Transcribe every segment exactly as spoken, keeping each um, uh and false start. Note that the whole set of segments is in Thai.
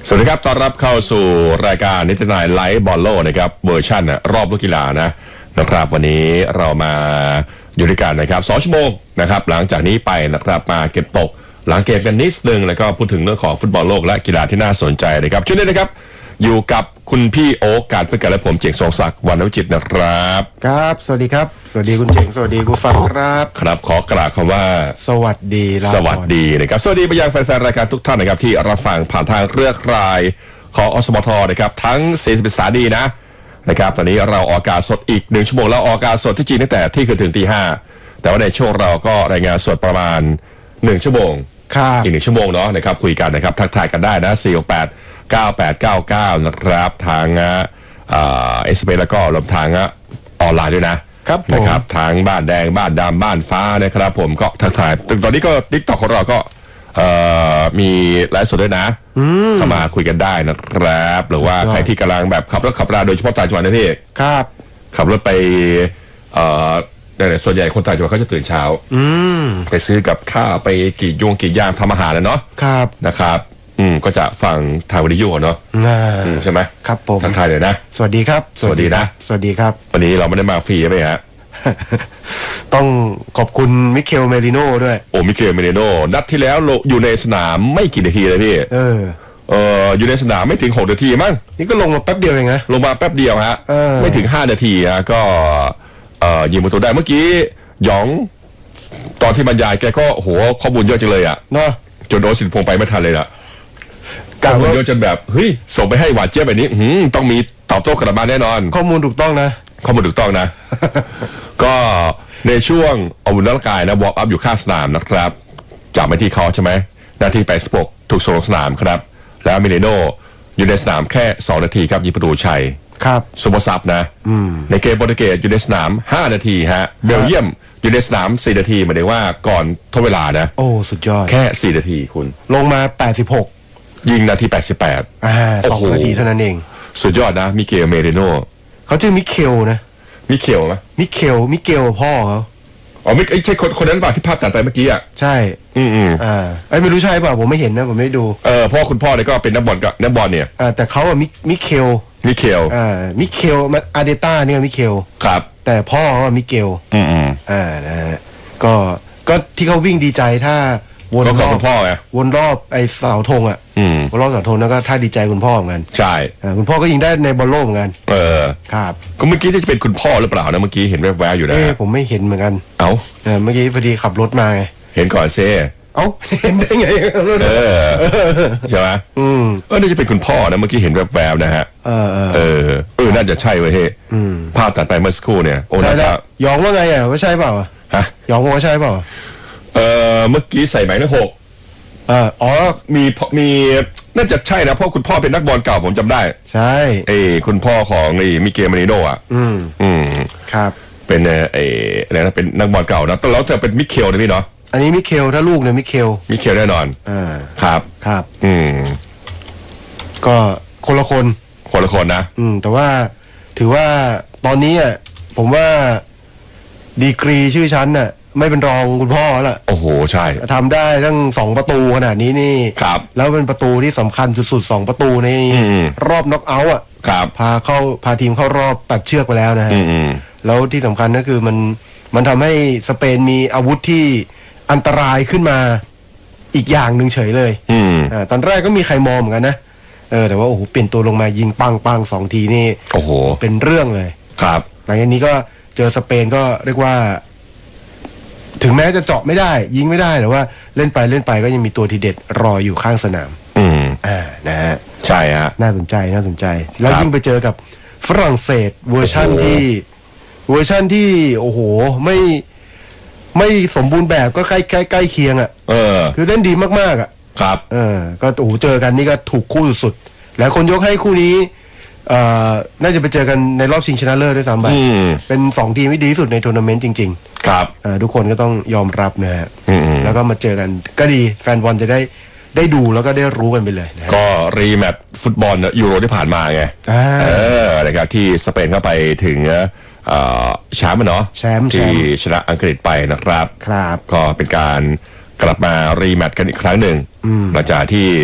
สวัสดีครับต้อนรับเข้าสู่รายการนิตินายไลฟ์บอลโลนะครับเวอร์ชันรอบลูกกีฬานะนะครับวันนี้เรามาอยู่ด้วยกันนะครับสองชั่วโมงนะครับหลังจากนี้ไปนะครับมาเก็บตกหลังเกมกันนิดนึงแล้วก็พูดถึงเรื่องของฟุตบอลโลกและกีฬาที่น่าสนใจนะครับช่วงนี้นะครับอยู่กับคุณพี่โอ๊กการเพื่อกันและผมเจ๋งทรงศักดิ์วรรณวิจิตรนะครับครับสวัสดีครับสวัสดีคุณเจ๋งสวัสดีคุณฟังครับครับขอกราบคำว่าสวัสดีสวัสดีนะครับสวัสดีไปยังแฟนๆรายการทุกท่านนะครับที่รับฟังผ่านทางเครือข่ายของอสมทนะครับทั้งสี่สิบสถานีนะนะครับตอนนี้เราออกอากาศสดอีกหนึ่งชั่วโมงแล้วออกอากาศสดที่จริงตั้งแต่ที่คืนถึงตีห้าแต่ว่าในช่วงเราก็รายงานสดประมาณหนึ่งชั่วโมงอีกหนึ่งชั่วโมงเนาะนะครับคุยกันนะครับทักทายกันได้นะสี่ หก แปด เก้า แปด เก้า เก้านะครับทางเอ่อเอสเปแล้วก็รวมทางออนไลน์ด้วยนะครับนะครับทางบ้านแดงบ้านดำบ้านฟ้านะครับผมก็ทักทายตอนนี้ก็ติ๊กต็อกของเราก็มีไลฟ์สดด้วยนะเข้ามาคุยกันได้นะครับหรือว่าใครที่กำลังแบบขับรถขับราโดยเฉพาะต่างจังหวัดนะพี่ครับขับรถไปเอ่อส่วนใหญ่คนต่างจังหวัดเขาจะตื่นเช้าไปซื้อกับข้าวไปกี่ยงกี่ย่างทำอาหารนะเนาะครับนะครับอืมก็จะฟังทางวิทยุเนาะใช่ไหมครับผมทักทายเลยนะสวัสดีครับสวัสดีนะสวัสดีครับวันนี้เราไม่ได้มาฟรีใช่ไหมฮะต้องขอบคุณมิเคลเมริโน่ด้วยโอ้มิเคลเมริโน่นัดที่แล้วอยู่ในสนามไม่กี่นาทีเลยพี่เออเอออยู่ในสนามไม่ถึงหกนาทีมั้งนี่ก็ลงมาแป๊บเดียวเองนะลงมาแป๊บเดียวฮะไม่ถึงห้านาทีฮะก็เอ่อยิงประตูได้เมื่อกี้หยองตอนที่บรรยายแกก็โอ้โหข้อมูลเยอะจังเลยอ่ะเนาะจนโดนสิทธิพงษ์ไปไม่ทันเลยล่ะข้อมูลเยอะจนแบบเฮ้ยส่งไปให้หวานเจี๊ยบแบบนี้ต้องมีตอบโต้กลับมาแน่นอนข้อมูลถูกต้องนะข้อมูลถูกต้องนะ ก็ในช่วงอาวุธร่างกายนะวอร์มอัพอยู่ข้างสนามนะครับจับไปที่เขาใช่ไหมนาทีแปดสิบหกถูกส่งลงสนามครับแล้วมิเลโนอยู่ในสนามแค่สองนาทีครับยิงประตูชัยครับซุปเปอร์ซับนะในเกมโปรตุเกสอยู่ในสนามห้านาทีฮะเบลเยียมอยู่ในสนามสี่นาทีหมายถึงว่าก่อนทดเวลานะโอ้สุดยอดแค่สี่นาทีคุณลงมาแปดสิบหกยิงนาทีแปดสิบแปดอ่าสองนาทีเท่านั้นเองสุดยอดนะมิเกลเมริโนเขาชื่อมิเคลนะมิเคลไหมมิเคลมิเกลพ่อเขาอ๋อไม่ใช่คนคนนั้นป่ะที่ภาพตัดไปเมื่อกี้อ่ะใช่อืมอืมอ่าไอ้ไม่รู้ใช่ป่ะผมไม่เห็นนะผมไม่ดูเออพ่อคุณพ่อเนี่ยก็เป็นนักบอลกับนักบอลเนี่ยอ่าแต่เขาอะมิมิเคลมิเคลอ่ามิเคลมาอาเดต้าเนี่ยมิเคลครับแต่พ่อเขาอะมิเกลอืมอืมอ่านะฮะก็ก็ที่เขาวิ่งดีใจถ้าวนรอบพ่อไงวนรอบไอ้เสาธงอ่ะวนรอบเสาธงแล้วก็ท่าดีใจคุณพ่อเหมือนกันใช่คุณพ่อก็ยิงได้ในบอลโลกเหมือนกันเออครับก็เมื่อกี้จะเป็นคุณพ่อหรือเปล่านะเมื่อกี้เห็นแวบๆอยู่นะเออผมไม่เห็นเหมือนกันเอ้าเมื่อกี้พอดีขับรถมาไงเห็นก่อนเซ่เอ้าเห็นได้ไงเออใช่ไหมอืมเออน่าจะเป็นคุณพ่อนะเมื่อกี้เห็นแวบๆนะฮะเออเออเออน่าจะใช่เว้ยเฮ้ภาพตัดไปเมื่อสักครู่เนี่ยโอ้ใช่แล้วยองว่าไงอ่ะว่าใช่เปล่าฮะยองว่าใช่เปล่าเออเมื่อกี้ใส่หมายเลขหกอ่าอ๋อมีมีน่าจะใช่นะเพราะคุณพ่อเป็นนักบอลเก่าผมจำได้ใช่เอ้คุณพ่อของไอ้มิเกลมาริโน่อ่ะอืมอืมครับเป็นไอ้อะไรนะเป็นนักบอลเก่านะแต่แล้วเธอเป็นมิเคลนะพี่เนาะอันนี้มิเคลถ้าลูกเนี่ยมิเคลมิเคลแน่นอนอ่าครับครับอืมก็คนละคนคนละคนนะอืมแต่ว่าถือว่าตอนนี้อ่ะผมว่าดีกรีชื่อชั้นน่ะไม่เป็นรองคุณพ่อแล้วโอ้โหใช่ทำได้ทั้งสองประตูขนาดนี้นี่ครับแล้วเป็นประตูที่สำคัญสุดๆสองประตูในรอบน็อกเอาท์อ่ะครับพาเข้าพาทีมเข้ารอบตัดเชือกไปแล้วนะฮะแล้วที่สำคัญก็คือมันมันทำให้สเปนมีอาวุธที่อันตรายขึ้นมาอีกอย่างหนึ่งเฉยเลยอ่าตอนแรกก็มีใครมองเหมือนกันนะเออแต่ว่าโอ้โหเปลี่ยนตัวลงมายิงปังปังสองทีนี่โอ้โหเป็นเรื่องเลยครับหลังจากนี้ก็เจอสเปนก็เรียกว่าถึงแม้จะเจาะไม่ได้ยิงไม่ได้แต่ว่าเล่นไปเล่นไปก็ยังมีตัวทีเด็ดรออยู่ข้างสนามอืมอ่านะฮะใช่ฮะน่าสนใจน่าสนใจแล้วยิ่งไปเจอกับฝรั่งเศสเวอร์ชั่นที่เวอร์ชั่นที่โอ้โหไม่ไม่สมบูรณ์แบบก็ใกล้ใกล้ใกล้เคียงอ่ะเออคือเล่นดีมากๆอ่ะครับเออก็โอ้โหเจอกันนี่ก็ถูกคู่สุดๆแล้วคนยกให้คู่นี้เอ่อน่าจะไปเจอกันในรอบชิงชนะเลิศด้วยซ้ำไปเป็นสองทีมที่ดีที่สุดในทัวร์นาเมนต์จริงๆครับทุกคนก็ต้องยอมรับนะฮะแล้วก็มาเจอกันก็ดีแฟนบอลจะได้ได้ดูแล้วก็ได้รู้กันไปเลยนะก็รีแมตช์ฟุตบอลยูโรที่ผ่านมาไงเออนะครับที่สเปนเข้าไปถึงแชมป์เนาะแชมป์ที่ชนะอังกฤษไปนะครับครับก็เป็นการกลับมารีแมตช์กันอีกครั้งหนึ่งหลังจากที่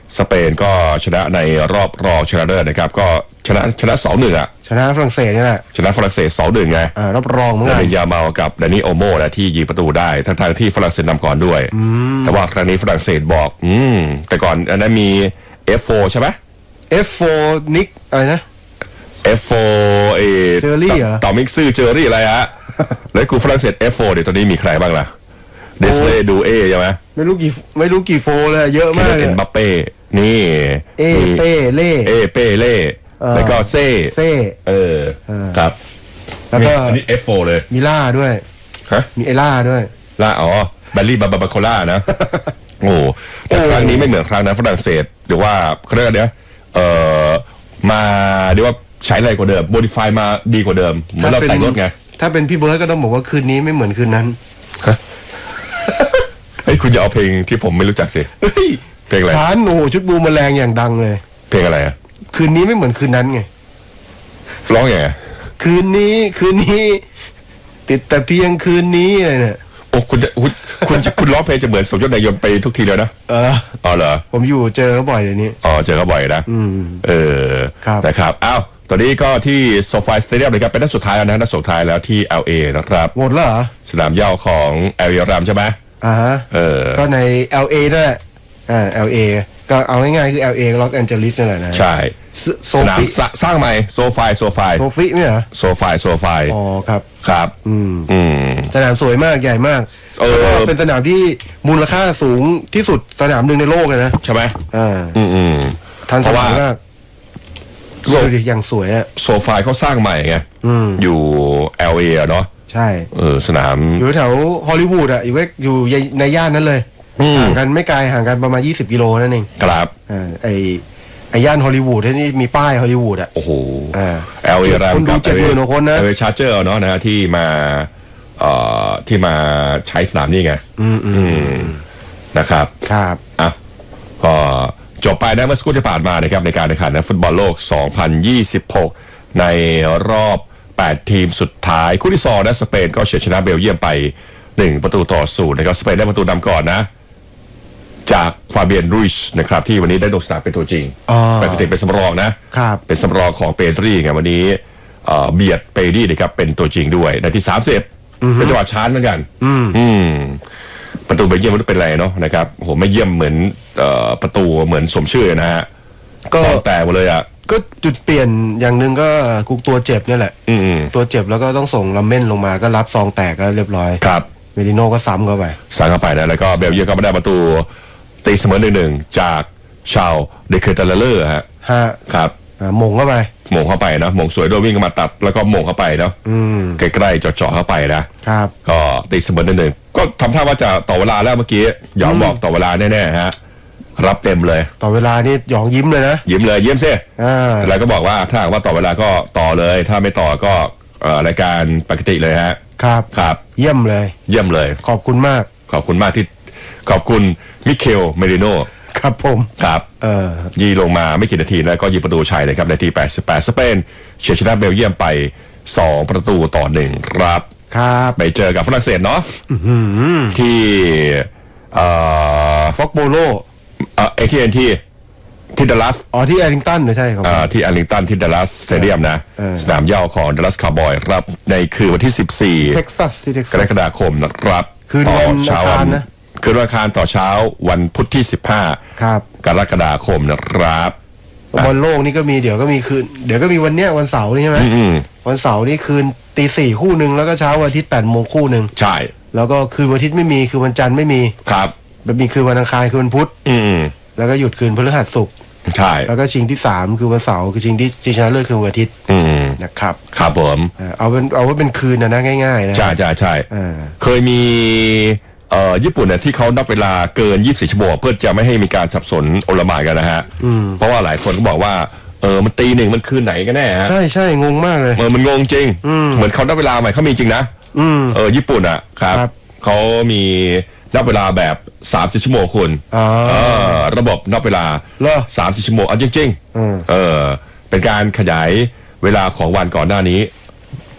สเปนก็ชนะในรอบรองชนะเลิศนะครับก็ชนะชนะสองหนึ่งอ่ะชนะฝรั่งเศสนี่แหละชนะฝรั่งเศสสองหนึ่งไงอ่ารอบรองเหมือนกันเบนยามากับดานิโอโมนะที่ยิงประตูได้ทั้งๆที่ฝรั่งเศสนำก่อนด้วยแต่ว่าครั้งนี้ฝรั่งเศสบอกอืมแต่ก่อนอันนั้นมี เอฟ โฟร์ ใช่ไหมเอฟ โฟร์ นิกอะไรนะเอฟ โฟร์ เอเจอรี่เหรอต่อมิกซ์เจอรี่อะไรฮะแล้วกูฝรั่งเศส เอฟ โฟร์ เดี๋ยวตอนนี้มีใครบ้างล่ะเดสเลดูเอใช่ไหมไม่รู้กี่ไม่รู้กี่โฟเลยเยอะมากเลยเอ็นบัปเป้นี่เอเป้เล่เอเป้เล่แล้วก็เซ่เซ่เออครับแล้วก็อันนี้ เอฟ โฟร์ เลยมีล่าด้วยฮะมีไอล่าด้วยล่าอ๋อแบลลี่บาบาโคล่านะโอ้แต่ครั้งนี้ไม่เหมือนครั้งนั้นฝรั่งเศสหรือว่าเขาเรียกอะไรเอ่อมาเรียกว่าใช้อะไรกว่าเดิมโมดิฟายมาดีกว่าเดิมเหมือนเราแต่งรถไงถ้าเป็นพี่เบิร์ดก็ต้องบอกว่าคืนนี้ไม่เหมือนคืนนั้นเฮ้ยคุณอย่าเอาเพลงที่ผมไม่รู้จักสิเพลงอะไรฐานโอ้ชุดบูมแมลงอย่างดังเลยเพลงอะไรอ่ะคืนนี้ไม่เหมือนคืนนั้นไงร้องไงคืนนี้คืนนี้ติดแต่เพียงคืนนี้อะไรเนี่ยโอ้คุณจะคุณคุณจะคุณร้องเพลงจะเหมือนสมยศนายยนไปทุกทีเลยนะเอออ๋อเหรอผมอยู่เจอเขาบ่อยเลยนี้อ๋อเจอเขาบ่อยนะอืมเออนะครับอ้าวตอนนี้ก็ที่โซฟาสเตเดียมเลยครับเป็นนัดสุดท้ายแล้วนะนัดสุดท้ายแล้วที่ แอล เอ นะครับหมดแล้วเหรอสนามเหย้าของ แอล เอ รามใช่ไหมอ่าฮะเออก็ใน แอล เอ นั่นแหละอ่า แอล เอ ก็เอาง่ายๆคือ แอล เอ ลอสแอนเจลิสนั่นแหละนะใช่สนามสร้างใหม่โซฟาโซฟาโซฟิเนี่ยเหรอโซฟาโซฟาอ๋อครับครับอืมอืมสนามสวยมากใหญ่มากเออเป็นสนามที่มูลค่าสูงที่สุดสนามหนึ่งในโลกเลยนะใช่ไหมอ่าอืมอืมทันสมัยมากโซดิอย่างสวยอะโซฟาเขาสร้างใหม่ไงอยู่ แอล เอ เนาะใช่เออสนามอยู่แถวฮอลลีวูดอะอยู่อยู่ในย่านนั้นเลยห่างกันไม่ไกลห่างกันประมาณยี่สิบกิโลนั่นเองครับอ่าไอไอย่านฮอลลีวูดที่นี่มีป้ายฮอลลีวูดอะโอ้โหอ่าแอล เอ รามกับเจ็ดหมื่นคนนะแอล เอ ชาร์เจอร์เนาะนะที่มาเอ่อที่มาใช้สนามนี่ไงอืมอืมนะครับครับอ่ะก็จบไปได้เมื่อสักครู่ที่ผ่านมานะครับในการแข่งขันฟุตบอลโลกสองพันยี่สิบหกในรอบแปดทีมสุดท้ายคู่ที่สองนะสเปนก็เฉือนชนะเบลเยียมไปหนึ่งประตูต่อศูนย์นะครับสเปนได้ประตูนำก่อนนะจากฟาเบียนรูชนะครับที่วันนี้ได้ลงสนามเป็นตัวจริงปกติเป็นสำรองนะครับเป็นสำรองของเปโตรีไงวันนี้เบียดเปรีนะครับเป็นตัวจริงด้วยในที่สามสิบเป็นจังหวะชาร์จเหมือนกันอืมประตูเบลเยียมมันเป็นไรเนาะนะครับโอ้โหไม่เยี่ยมเหมือนประตูเหมือนสมชื่อนะฮะก็แตกหมดเลยอ่ะก็จุดเปลี่ยนอย่างหนึ่งก็กุกตัวเจ็บนี่แหละตัวเจ็บแล้วก็ต้องส่งลัมเม่นลงมาก็รับซองแตกก็เรียบร้อยครับเมดิโน่ก็ซ้ำเข้าไปซ้ำเข้าไปนะแล้วก็เบลเยียมก็ไม่ได้ประตูตีเสมอหนึ่งหนึ่งจากชาวเดเคเตเลอร์ฮะฮะครับมงเข้าไปมงเข้าไปนะมงสวยโดยวิ่งมาตัดแล้วก็มงเข้าไปเนาะใกล้ๆเจาะๆเข้าไปนะครับก็ตีเสมอหนึ่งหนึ่งก็ทำท่าว่าจะต่อเวลาแล้วเมื่อกี้หยองบอกต่อเวลาแน่ๆฮะรับเต็มเลยต่อเวลานี่หยองยิ้มเลยนะยิ้มเลยยิ้มซิแต่แล้วก็บอกว่าถ้าหากว่าต่อเวลาก็ต่อเลยถ้าไม่ต่อก็รายการปกติเลยฮะครับครับเยี่ยมเลยเยี่ยมเลยขอบคุณมากขอบคุณมากที่ขอบคุณมิเคลเมริโนครับผมครับเออยีลงมาไม่กี่นาทีแล้วก็ยิงประตูชัยเลยครับในทีแปดสิบแปดสเปนเฉือนชนะเบลเยียมไปสองประตูต่อหนึ่งครับครับไปเจอกับฝรั่งเศสเนาะที่ฟ็อกโบโลเออที่เอ็นที่ที่ดัลลัสอ๋อที่แอริงตันใช่ครับอ่าที่แอริงตันที่ดัลลัสสเตเดียมนะสนามเหย้าของดัลลัสคาร์บอยครับในคืนวันที่สิบสี่เท็กซัสกรกฎาคมนะครับคืนวันเช้านะคืนวันอังคารต่อเช้าวันพุธที่สิบห้าครับกรกฎาคมนะครับบอลโลกนี่ก็มีเดี๋ยวก็มีคืนเดี๋ยวก็มีวันเนี้ยวันเสาร์นี่ใช่ไหมวันเสาร์นี่คืนตีสี่คู่หนึ่งแล้วก็เช้าวันอาทิตย์แปดโมงคู่หนึ่งใช่แล้วก็คืนวันอาทิตย์ไม่มีคือวันจันทร์ไม่มีครับมันมีคืนวันอังคารคือวันพุธอืมแล้วก็หยุดคืนพฤหัสศุกร์ใช่แล้วก็ชิงที่สามคือวันเสาร์คือชิงที่ชิงชนะเลิศคือวันอาทิตย์นะครับครับผมเอาเป็นเอาว่าเป็นคืนนะนะง่ายๆนะใช่ใช่ใช่เคยมีเอ่อญี่ปุ่นเนี่ยที่เขานับเวลาเกินยี่สิบสี่ชั่วโมงเพื่อจะไม่ให้มีการสับสนโอลหม่านกันนะฮะเพราะว่าหลายคนก็บอกว่าเออมันตีหนึ่งมันคืนไหนกันแน่ฮะใช่ใช่งงมากเลยเออมันงงจริงเหมือนเขานับเวลาใหม่เขามีจริงนะเออญี่ปุ่นอ่ะครับเขามีนับเวลาแบบสามสิบชั่วโมงคุณเออระบบนับเวลาสามสิบชั่วโมงอ่ะจริงๆเออเป็นการขยายเวลาของวันก่อนหน้านี้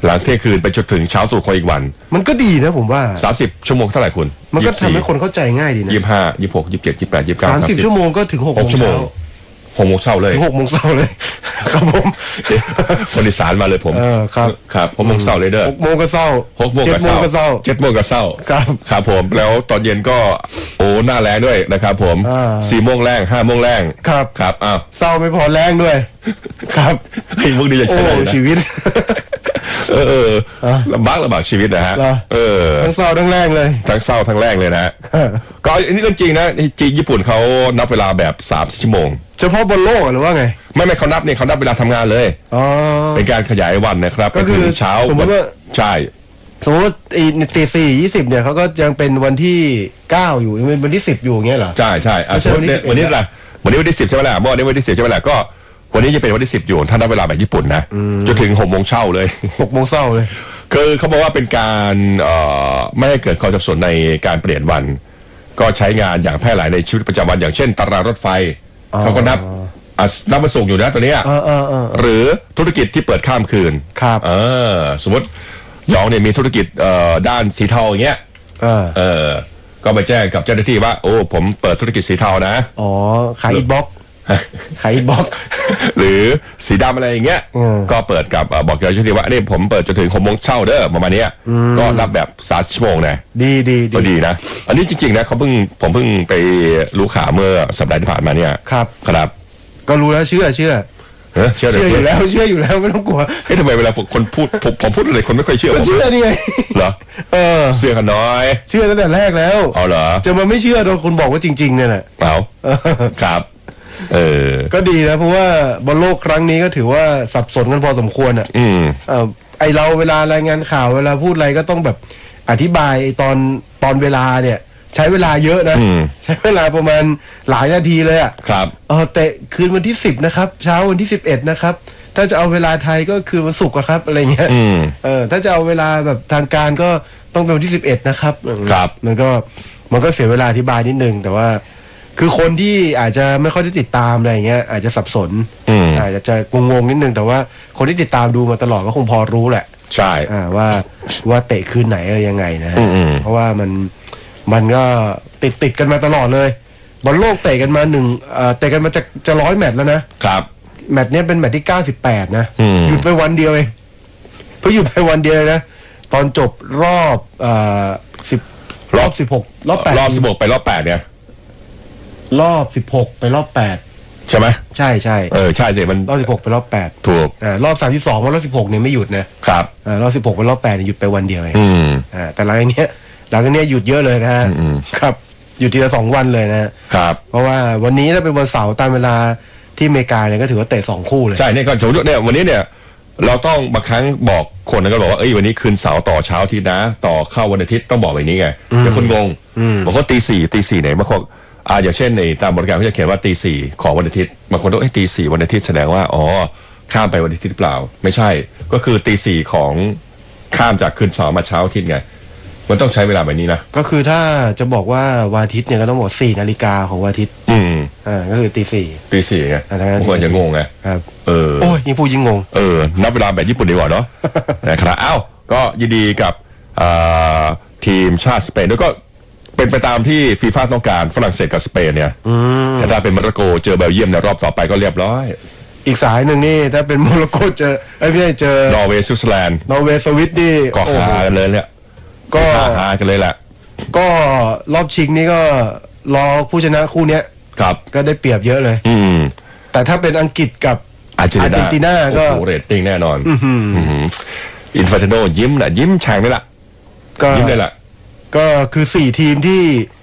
หลังเที่ยงคืนไปจนถึงเช้าตรู่ของอีกวันมันก็ดีนะผมว่าสามสิบชั่วโมงเท่าไหร่คุณมันก็ทำให้คนเข้าใจง่ายดีนะยี่สิบห้ายี่สิบหกยี่สิบเจ็ดยี่สิบแปดยี่สิบเก้าสามสามสิบสิบชั่วโมงก็ถึงหกหกชั่วโมงหกโมงเช้าเลยถึงหกโมงเช้าเลย ครับผมคนอีสานมาเลยผมเออครับครับหกโมงเช้าเลยเด้อหกโมงก็เช้าหกโมงเจ็ดกับโมเช้างก็เช้าเจ็ดโมงกับเช้าครับครับผมแล้วตอนเย็นก็โอ้หน้าแรงด้วยนะครับผมอ่าสี่โมงแรงห้าโมงแรงครับครับอ้าวเช้าไม่พอแรงด้วย ครับไอ้พวกนี้จะโอ้ใช้ได้นะชีวิตเออเออลำบากลำบากชีวิตนะฮะเหรอเออทั้งเช้าทั้งแรงเลยทั้งเศร้าทั้งแรงเลยนะฮะก็อันนี้เรื่องจริงนะจีนญี่ปุ่นเขานับเวลาแบบสามชั่วโมงเฉพาะบนโลกหรือว่าไงไม่ไม่เขานับเนี่ยเขานับเวลาทำงานเลยอ๋อเป็นการขยายวันนะครับก็คือไปถึงเช้าสมมติว่าใช่สมมติอีตีสี่ยี่สิบเนี่ยเขาก็ยังเป็นวันที่เก้าอยู่ยังเป็นวันที่สิบอยู่อย่างเงี้ยเหรอใช่ใช่อ่ะไม่ใช่สมมติเนี่ยวัวันนที่นี้อะไรวันนี้วันที่สิบใช่ไหมล่ะเมื่อวานนี้วันที่สิบใช่ไหมล่ะก็วันนี้จะเป็นวันที่สิบอยู่ถ้านับเวลาแบบญี่ปุ่นนะจนถึงหกโมงเช้าเลยหกโมงเช้าเลยคือเขาบอกว่าเป็นการเอ่อไม่ให้เกิดความสับสนในการเปลี่ยนวัน ก็ใช้งานอย่างแพร่หลายในชีวิตประจำวันอย่างเช่นตารางรถไฟอ๋อเขาก็นับอ่ะนับมาส่งอยู่นะตัวเนี้ยเออเออเออหรือธุรกิจที่เปิดข้ามคืนครับเออสมมติยองเนี่ยมีธุรกิจเอ่อด้านสีเทาอย่างเงี้ยเออเออก็ไปแจ้งกับเจ้าหน้าที่ว่าโอ้ผมเปิดธุรกิจสีเทานะอ๋อขายอีบ็อกขายอีบ็อกหรือสีดำอะไรอย่างเงี้ยอืมก็เปิดกับเอ่อบอกเจ้าหน้าที่ว่านี่ผมเปิดจนถึงหกโมงเช้าเด้อประมาณเนี้ยก็รับแบบสามชั่วโมงนะดีดีก็ดีนะ อันนี้จริงๆนะเขาเพิ่งผมเพิ่งไปรู้ข่าวเมื่อสัปดาห์ที่ผ่านมาเนี่ยครับครับก็รู้แล้วเชื่อเชื่อเฮ้ยเชื่อเลเชื่ออยู่แล้วเชื่ออยู่แล้วไม่ต้องกลัวเฮ้ยทำไมเวลาคนพูดผมผมพูดอะไรคนไม่ค่อยเชื่อผก็มเชื่อนี่ไงเหรอเออเสื้อกันน้อยเชื่อตั้งแต่แรกแล้วเอาเหรอจะมาไม่เชื่อโดนคนบอกว่าจริงๆเนี่ยแหละเอาครับ เออก็ดีนะเพราะว่าบอลโลกครั้งนี้ก็ถือว่าสับสนกันพอสมควรอ่ะอืมเออไอเราเวลารายงานข่าวเวลาพูดอะไรก็ต้องแบบอธิบายไอ้ตอนตอนเวลาเนี่ย ใช้เวลาเยอะนะอืมใช้เวลาประมาณหลายนาทีเลยอ่ะครับเออเตะคืนวันที่สิบนะครับเช้าวันที่สิบเอ็ดนะครับถ้าจะเอาเวลาไทยก็คือวันศุกร์อะครับอะไรเงี้ยอืมเออถ้าจะเอาเวลาแบบทางการก็ต้องเป็นวันที่สิบเอ็ดนะครับครับมันก็มันก็เสียเวลาอธิบายนิดนึงแต่ว่า คือคนที่อาจจะไม่ค่อยได้ติดตามอะไรอย่างเงี้ยอาจจะสับสนอืมอาจจะงงๆนิดนึงแต่ว่าคนที่ติดตามดูมาตลอดก็คงพอรู้แหละใช่อ่าว่าว่าเตะคืนไหนอะไรยังไงนะฮะอืมๆเพราะว่ามันมันก็ติดติดกันมาตลอดเลยบอลโลกเตะกันมาหนึ่งเอ่อเตะกันมาจะจะร้อยแมตช์แล้วนะครับ แมตช์เนี้ยเป็นแมตช์ที่เก้าสิบแปดนะอืมหยุดไปวันเดียวเองเพิ่งหยุดไปวันเดียวเลยนะตอนจบรอบเอ่อสิบรอบสิบหกรอบแปดรอบสิบหกไปรอบแปดเนี่ยรอบสิบหกไปรอบแปดใช่ไหมใช่ใช่เออใช่สิมันรอบสิบหกไปรอบแปดถูกอ่ารอบสามที่สองว่ารอบสิบหกเนี่ยไม่หยุดนะครับ อ่ารอบสิบหกไปรอบแปดเนี่ยหยุดไปวันเดียวเองอืมอ่าแต่หลังจากเนี้ยหลังจากเนี้ยหยุดเยอะเลยนะฮะอืมครับหยุดทีละสองวันเลยนะฮะครับเพราะว่าวันนี้ถ้าเป็นวันเสาร์ตามเวลาที่อเมริกาเนี่ยก็ถือว่าเตะสองคู่เลยใช่เนี่ยก็สมมติเนี่ยวันนี้เนี่ย เราต้องบางครั้งบอกคนนะก็บอกว่าเอ้ยวันนี้คืนเสาร์ต่อเช้าอาทิตย์นะ ต่อเข้าวันอาทิตย์ต้องบอกแบบนี้ไงเดี๋ยวคนงงบางคนตีสี่ตีสี่ไหนบางคนอ่าอย่างเช่นในตามบริการเขาจะเขียนว่าตีสี่ของวันอาทิตย์บางคนต้องเอ้ยตีสี่วันอาทิตย์แสดงว่าอ๋อข้ามไปวันอาทิตย์หรือเปล่า ไม่ใช่ ก็คือตีสี่ของข้ามจากคืนเสาร์มาเช้าอาทิตย์ไงมันต้องใช้เวลาแบบนี้นะก็คือถ้าจะบอกว่าวันอาทิตย์เนี่ยก็ต้องบอกสี่นาฬิกาของวันอาทิตย์อืมอ่าก็คือตีสี่ตีสี่ไงอ่าทั้งนั้นบางคนจะงงไงครับเออโอ้ยยิ่งพูดยิ่งงงเออ นับเวลาแบบญี่ปุ่นดีกว่าเนาะ นะครับอ้าวก็ยินดีกับอ่าทีมชาติสเปนด้วยก็เป็นไปตามที่ฟีฟ่าต้องการฝรั่งเศสกับสเปนเนี่ยแต่ถ้าเป็นโมร็อกโกเจอเบลเยียมในรอบต่อไปก็เรียบร้อยอีกสายหนึ่งนี่ถ้าเป็นโมร็อกโกเจอไอ้ยไม่ใช่เจอนอร์เวย์สวิตเซอร์แลนด์นอร์เวย์สวิตนี่ก็โอ้โหหากันเลยเนี่ยก็หาหากันเลยแหละก็รอบชิงนี่ก็รอผู้ชนะคู่เนี้ยครับก็ได้เปรียบเยอะเลยอืมแต่ถ้าเป็นอังกฤษกับอาร์เจนอาร์เจนติตินานาก็โอ้โหเรตติ้งแน่นอนอื้อหืออินฟานติโนยิ้มนะยิ้มแฉ่งเลยล่ะก็ยิ้มเลยล่ะก็คือสี่ทีมที่